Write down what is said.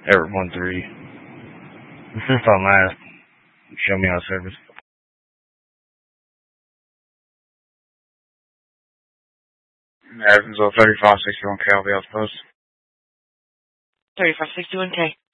Everett 1-3. This is on last. Show me on service. Evansville 3561K, I'll be off post. 3561K.